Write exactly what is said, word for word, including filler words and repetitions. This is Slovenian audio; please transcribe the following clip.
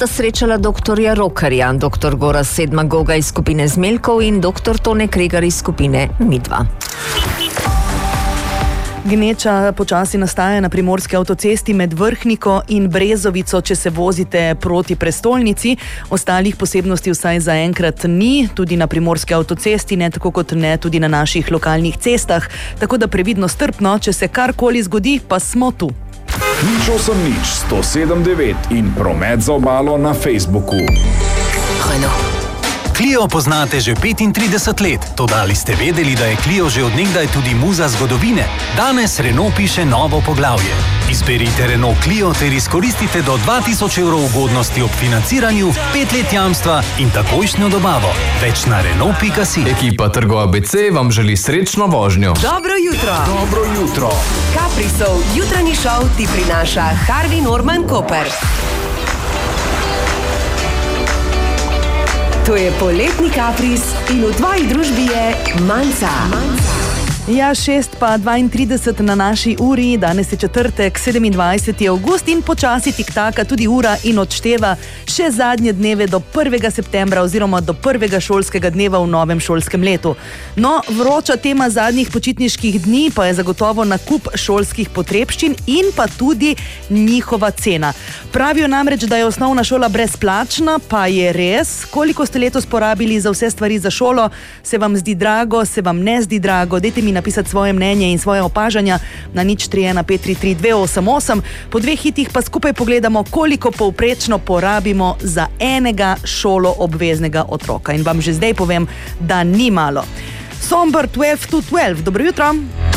sta srečala doktorja Rokarja, doktor Gorazd Sedmagoga iz skupine Zmeljkov in doktor Tone Kregar iz skupine Midva. Gneča počasi nastaja na primorski avtocesti med Vrhniko in Brezovico, če se vozite proti prestolnici. Ostalih posebnosti vsaj zaenkrat ni, tudi na primorski avtocesti, ne tako kot ne tudi na naših lokalnih cestah. Tako da previdno strpno, če se karkoli zgodi, pa smo tu. Nič osem nič, sto sedem devet in promet za obalo na Facebooku. Clio poznate že petintrideset let, toda ali ste vedeli, da je Clio že od nekdaj tudi muza zgodovine? Danes Renault piše novo poglavje. Izberite Renault Clio ter izkoristite do dva tisoč evrov ugodnosti ob financiranju, pet let jamstva in takojšnjo dobavo. Več na Renault pika si. Ekipa Trgo A B C vam želi srečno vožnjo. Dobro jutro. Dobro jutro. Caprisov jutranji šov ti prinaša Harvey Norman Koper. To je poletni kapris in v tvoji družbi je Manca. Manca. Ja, šest pa dvaintrideset na naši uri, danes je četrtek, sedemindvajseti avgust in počasi tiktaka tudi ura in odšteva še zadnje dneve do prvega septembra oziroma do prvega šolskega dneva v novem šolskem letu. No, vroča tema zadnjih počitniških dni pa je zagotovo nakup šolskih potrebščin in pa tudi njihova cena. Pravijo namreč, da je osnovna šola brezplačna, pa je res. Koliko ste letos porabili za vse stvari za šolo? Se vam zdi drago, se vam ne zdi drago? Dajte mi napisati svoje mnenje in svoje opažanja na nič tri ena pet tri tri dve osem osem. Po dveh hitih pa skupaj pogledamo, koliko povprečno porabimo za enega šolo obveznega otroka. In vam že zdaj povem, da ni malo. Somber dvanajst do dvanajst, dobro jutro.